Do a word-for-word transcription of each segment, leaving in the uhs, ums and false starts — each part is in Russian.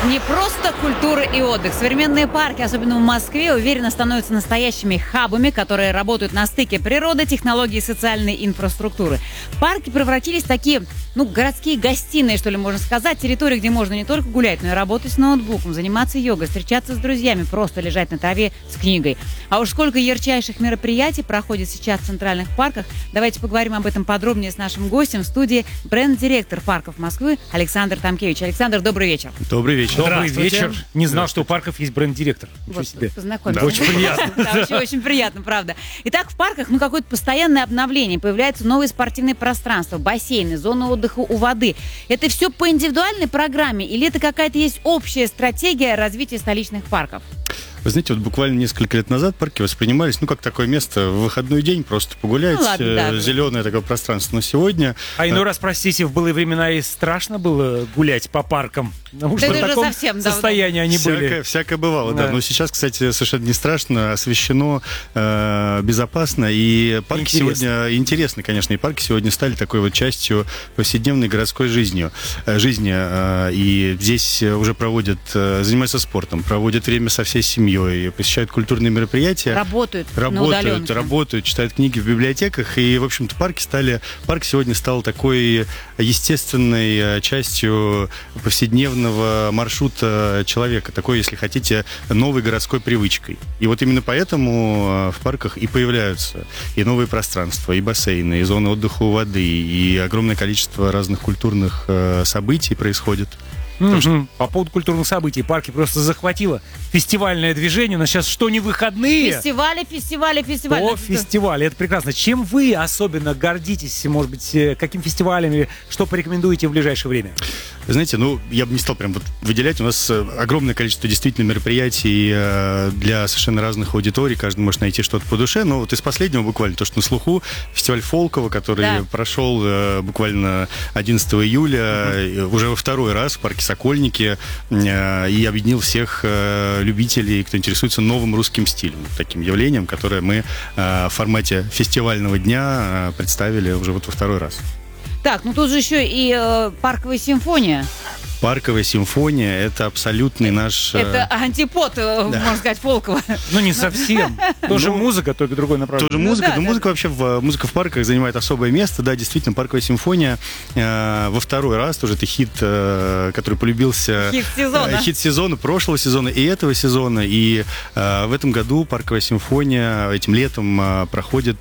Не просто культура и отдых. Современные парки, особенно в Москве, уверенно становятся настоящими хабами, которые работают на стыке природы, технологий и социальной инфраструктуры. Парки превратились в такие, ну, городские гостиные, что ли, можно сказать. Территории, где можно не только гулять, но и работать с ноутбуком, заниматься йогой, встречаться с друзьями, просто лежать на траве с книгой. А уж сколько ярчайших мероприятий проходит сейчас в центральных парках. Давайте поговорим об этом подробнее с нашим гостем в студии, бренд-директор парков Москвы Александр Тамкевич. Александр, добрый вечер. Добрый вечер. Добрый вечер. Не знал, что у парков есть бренд-директор. Вот, познакомились. Да, очень приятно. Да, очень, очень приятно, правда. Итак, в парках, ну, какое-то постоянное обновление. Появляются новые спортивные пространства, бассейны, зоны отдыха у воды. Это все по индивидуальной программе или это какая-то есть общая стратегия развития столичных парков? Вы знаете, вот буквально несколько лет назад парки воспринимались, ну, как такое место в выходной день, просто погулять, ну, ладно, да, зеленое такое пространство. Но сегодня... А иной раз, простите, в былые времена и страшно было гулять по паркам. Потому да что в таком совсем состоянии они всякое, были. Всякое бывало, да. Да. Но сейчас, кстати, совершенно не страшно, освещено, э, безопасно. И парки Интересно. сегодня... Интересно, конечно, и парки сегодня стали такой вот частью повседневной городской жизнью, э, жизни. Э, и здесь уже проводят, э, занимаются спортом, проводят время со всей семьей, посещают культурные мероприятия. Работают, Работают, на удаленке. работают, читают книги в библиотеках. И, в общем-то, парки стали... Парк сегодня стал такой естественной частью повседневного маршрута человека. Такой, если хотите, новой городской привычкой. И вот именно поэтому в парках и появляются и новые пространства, и бассейны, и зоны отдыха у воды, и огромное количество разных культурных событий происходит. Mm-hmm. Что... По поводу культурных событий. Парки просто захватило фестивальное движение. У нас сейчас что не выходные. Фестивали, фестивали, фестивали. О, фестивали. Это прекрасно. Чем вы особенно гордитесь? Может быть, каким фестивалями? Что порекомендуете в ближайшее время? Знаете, ну, я бы не стал прям вот выделять. У нас огромное количество действительно мероприятий для совершенно разных аудиторий. Каждый может найти что-то по душе. Но вот из последнего буквально то, что на слуху, фестиваль Фолково, который да. прошел буквально одиннадцатого июля, uh-huh. уже во второй раз в парке Сокольники, и объединил всех любителей, кто интересуется новым русским стилем. Таким явлением, которое мы в формате фестивального дня представили уже вот во второй раз. Так, ну тут же еще и э, парковая симфония. Парковая симфония — это абсолютный наш... Это антипод, да. можно сказать, Фолково. Ну, не совсем. Тоже музыка, только другой направление. Тоже музыка, но музыка вообще, музыка в парках занимает особое место. Да, действительно, парковая симфония во второй раз, тоже это хит, который полюбился... Хит сезона. Хит сезона, прошлого сезона и этого сезона. И в этом году парковая симфония этим летом проходит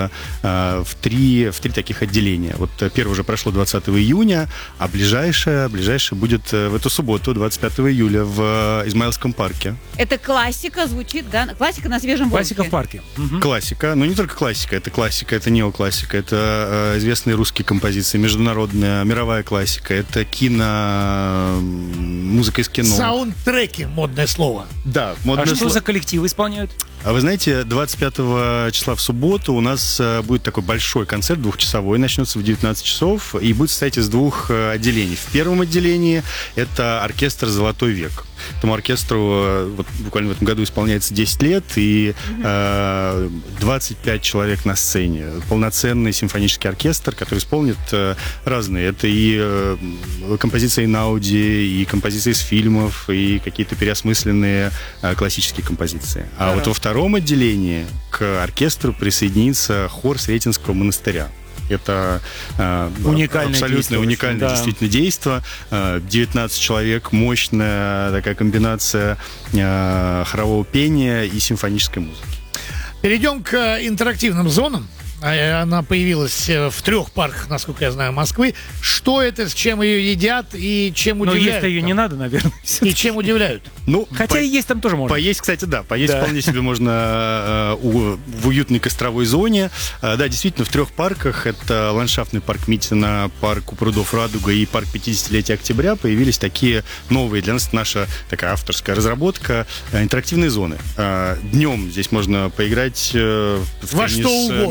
в три, в три таких отделения. Вот первое уже прошло двадцатого июня, а ближайшее, ближайшее будет в эту субботу, двадцать пятого июля, в Измайловском парке. Это классика звучит, да? Классика на свежем воздухе. Классика в парке. Угу. Классика, но не только классика. Это классика, это неоклассика, это э, известные русские композиции, международная, мировая классика, это кино, музыка из кино. Саундтреки, модное слово. Да, модное а слово. Что за коллективы исполняют? А вы знаете, двадцать пятого числа в субботу у нас будет такой большой концерт, двухчасовой, начнется в девятнадцать часов, и будет состоять из двух отделений. В первом отделении это оркестр «Золотой век». Этому оркестру вот, буквально в этом году исполняется десять лет, и э, двадцать пять человек на сцене. Полноценный симфонический оркестр, который исполнит э, разные. Это и э, композиции на ауди, и композиции из фильмов, и какие-то переосмысленные э, классические композиции. А да. вот во втором отделении к оркестру присоединится хор Сретенского монастыря. Это э, уникальное абсолютно действие, уникальное да. действительно действо. девятнадцать человек, мощная такая комбинация э, хорового пения и симфонической музыки. Перейдем к интерактивным зонам. Она появилась в трех парках, насколько я знаю, Москвы. Что это, с чем ее едят и чем Но удивляют? есть-то ее там? не надо, наверное. И чем удивляют? Ну, Хотя по... и есть там тоже можно. Поесть, кстати, да. Поесть да. вполне себе можно э, у, в уютной костровой зоне. Э, да, действительно, в трех парках. Это ландшафтный парк Митина, парк у прудов Радуга и парк пятидесятилетия Октября. Появились такие новые, для нас наша такая авторская разработка, э, интерактивные зоны. Э, днем здесь можно поиграть э, в Во теннис, что угодно, мини-футбол,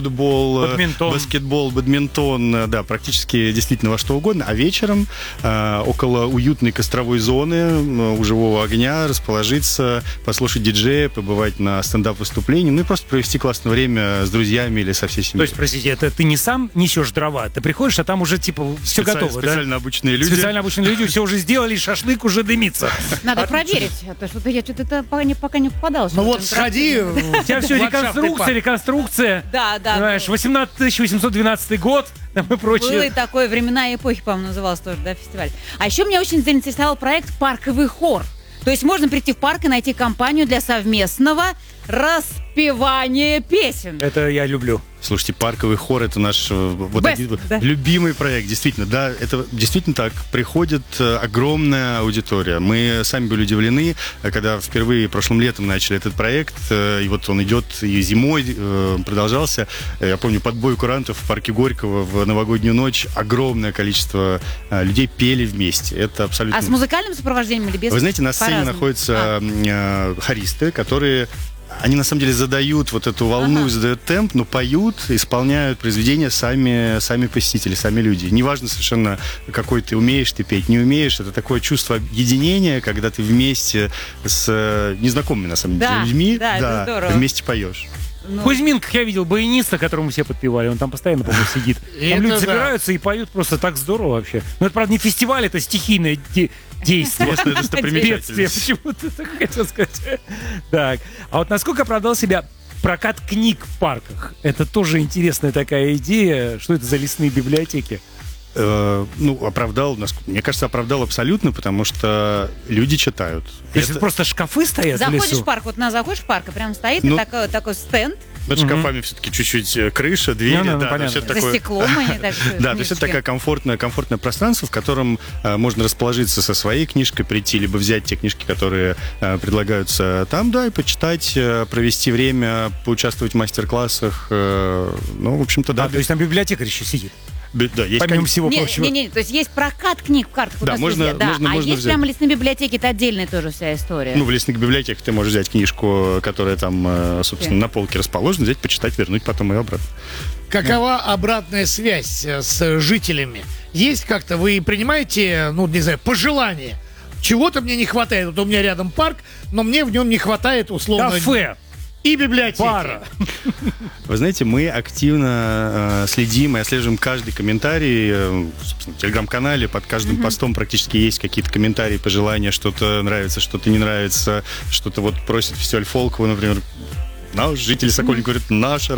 футбол, бадминтон. баскетбол, бадминтон, да, практически действительно во что угодно. А вечером э, около уютной костровой зоны у живого огня расположиться, послушать диджея, побывать на стендап-выступлении, ну и просто провести классное время с друзьями или со всей семьей. То есть, простите, это ты не сам несешь дрова, ты приходишь, а там уже типа все Специально- готово, Специально да? обученные люди. Специально обученные люди все уже сделали, шашлык уже дымится. Надо проверить, а то что-то я что-то пока не, пока не попадалась. Ну в вот этот сходи. интерактивный. У тебя все в ландшафтный реконструкция, парк. реконструкция. Да, да. Знаешь, восемнадцать тысяч восемьсот двенадцатый год там и Было и прочее. такое, времена и эпохи, по-моему, назывался тоже, да, фестиваль. А еще меня очень заинтересовал проект «Парковый хор». То есть можно прийти в парк и найти компанию для совместного распевания песен. Это я люблю. Слушайте, парковый хор — это наш э, вот Best, один да. любимый проект, действительно. Да, это действительно так. Приходит э, огромная аудитория. Мы сами были удивлены, э, когда впервые прошлым летом начали этот проект, э, и вот он идет и зимой э, продолжался. Э, Я помню, под бой курантов в парке Горького в новогоднюю ночь огромное количество э, людей пели вместе. Это абсолютно... А с музыкальным сопровождением или без? Вы знаете, на сцене По-разному. находятся А. э, хористы, которые... Они на самом деле задают вот эту волну, Ага. задают темп, но поют, исполняют произведения сами, сами посетители, сами люди. Неважно совершенно, какой ты умеешь ты петь, не умеешь. Это такое чувство объединения, когда ты вместе с э, незнакомыми, на самом деле, Да, людьми да, это здорово. вместе поешь. Ну, Кузьмин, как я видел, баяниста, которому все подпевали, он там постоянно, по-моему, сидит. И Там это люди да. собираются и поют просто так здорово вообще. Но это, правда, не фестиваль, это стихийное де- действие. Местная Бедствие, достопримечательность. почему-то так хотел сказать. Так, а вот насколько оправдал себя прокат книг в парках? Это тоже интересная такая идея. Что это за лесные библиотеки? Э, ну, оправдал, наск- мне кажется, оправдал абсолютно, потому что люди читают. То есть Это- просто шкафы стоят в заходишь лесу? в парк, вот на заходишь в парк, и прям стоит Ну, такой, такой стенд Под шкафами все-таки чуть-чуть э, крыша, двери. Ну, ну, ну, да, то понятно. есть это за такое- стеклом, они так что, Да, то есть это книжечки. такое комфортное, комфортное пространство, в котором э, можно расположиться со своей книжкой, прийти, либо взять те книжки, которые э, предлагаются там, да, и почитать, э, провести время, поучаствовать в мастер-классах. э, ну, в общем-то, да. А, то есть там библиотекарь еще сидит, бе- да, есть, помимо кон- всего Не, прочего. не, не, то есть есть прокат книг в картах. вот Да, у нас можно- везде, да. можно- а можно есть взять. прямо лесные библиотеки, это отдельная тоже вся история. Ну, в лесных библиотеках ты можешь взять книжку, которая там, э, собственно, на полке расположена, взять, почитать, вернуть потом ее обратно. Какова обратная связь э, с жителями? Есть как-то, вы принимаете, ну, не знаю, пожелания? Чего-то мне не хватает. Вот у меня рядом парк, но мне в нем не хватает, условно, Кафе, и библиотеки. пара. Вы знаете, мы активно э, следим и отслеживаем каждый комментарий. Э, собственно, в телеграм-канале под каждым постом практически есть какие-то комментарии, пожелания, что-то нравится, что-то не нравится, что-то вот просит фестиваль Фолково, например. Наш житель Сокольника говорит, наша